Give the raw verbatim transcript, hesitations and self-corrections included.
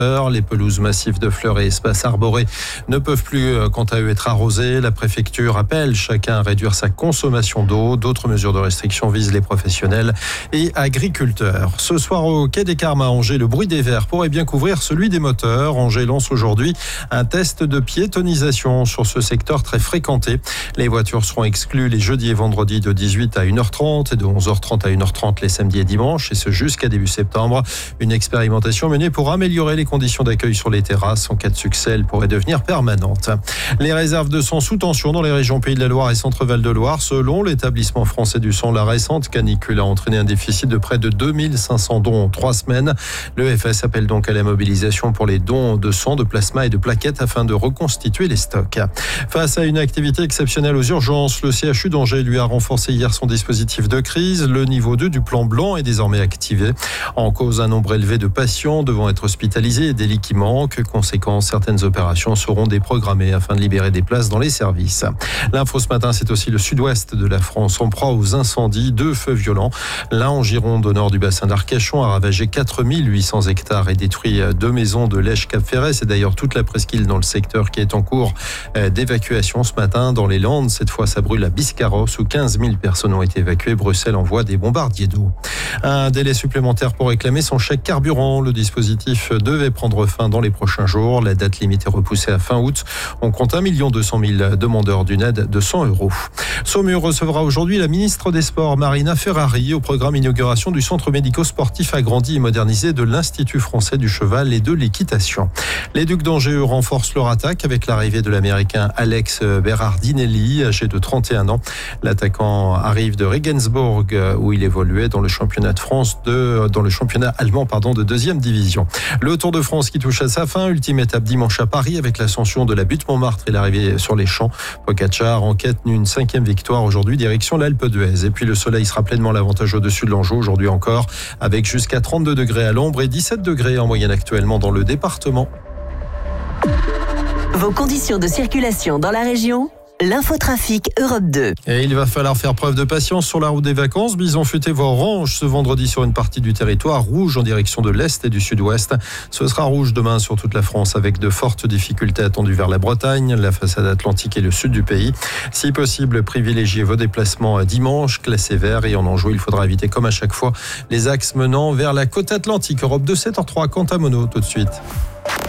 heures. Les pelouses massives de fleurs et espaces arborés ne peuvent plus, quant à eux, être arrosés. La préfecture appelle chacun à réduire sa consommation d'eau. D'autres mesures de restriction visent les professionnels et agriculteurs. Ce soir, au quai des Carmes à Angers, le bruit des verres pourrait bien couvrir celui des moteurs. Angers lance aujourd'hui un test de piétonisation sur ce secteur très fréquenté. Les voitures seront exclues les jeudis et vendredis de dix-huit à une heure trente et de onze heures trente à une heure trente les samedis et dimanches, et ce jusqu'à début septembre. Une expérimentation menée pour améliorer les conditions d'accueil sur les terrasses. En cas de succès, elle pourrait devenir permanente. Les réserves de sang sous tension dans les régions Pays de la Loire et Centre-Val de Loire. Selon l'établissement français du sang, la récente canicule a entraîné un déficit de près de deux mille cinq cents dons en trois semaines. Le F S appelle donc à la mobilisation pour les dons de sang, de plasma et de plaquettes afin de reconstituer les stocks. Face à une activité exceptionnelle aux urgences, le C H U d'Angers lui a renforcé hier son dispositif de crise. Le niveau deux du plan blanc est désormais activé. En cause, un nombre élevé de patients devant être hospitalisés et des lits qui manquent. Conséquence, certaines opérations seront déprogrammées afin de libérer des places dans les services. L'info ce matin, c'est aussi le sud-ouest de la France en proie aux incendies. Deux feux violents. L'un en Gironde, au nord du bassin d'Arcachon, a ravagé quatre mille huit cents hectares et détruit deux maisons de Lèche-Cap-Ferret. C'est d'ailleurs toute la presqu'île dans le secteur qui est en cours d'évacuation ce matin. Dans les Landes, cette fois, ça brûle à Biscarrosse où quinze mille personnes ont été évacuées. Bruxelles envoie des bombardiers d'eau. Un délai supplémentaire pour réclamer son chèque carburant. Le dispositif devait prendre fin dans les prochains jours. La date limite est repoussée à fin août. On compte un million deux cent mille demandeurs d'une aide de cent euros. Saumur recevra aujourd'hui la ministre des Sports, Marina Ferrari, au programme inauguration du centre médico-sportif agrandi et modernisé de l'Institut français du cheval et de l'équitation. Les Ducs d'Angers renforcent leur attaque avec l'arrivée de l'Américain Alex Berardinelli, âgé de trente et un ans. L'attaquant arrive de Regensburg où il évoluait dans le championnat de France de, dans le championnat allemand, pardon, de deuxième division. Le Tour de France qui touche à sa fin. Ultime étape dimanche à Paris avec l'ascension de la butte Montmartre et l'arrivée sur les champs. Pogačar en quête d'une cinquième victoire aujourd'hui, direction l'Alpe d'Huez. Et puis le soleil sera pleinement l'avantage au-dessus de l'Anjou aujourd'hui encore, avec jusqu'à trente-deux degrés à l'ombre et dix-sept degrés en moyenne actuellement dans le département. Vos conditions de circulation dans la région, l'infotrafic Europe deux. Et il va falloir faire preuve de patience sur la route des vacances. Bison futé voit orange ce vendredi sur une partie du territoire, rouge en direction de l'Est et du Sud-Ouest. Ce sera rouge demain sur toute la France avec de fortes difficultés attendues vers la Bretagne, la façade atlantique et le sud du pays. Si possible, privilégiez vos déplacements dimanche, classé vert, et en Anjou, il faudra éviter comme à chaque fois les axes menant vers la côte atlantique. Europe deux, sept heures zéro trois, Quentin Monod tout de suite.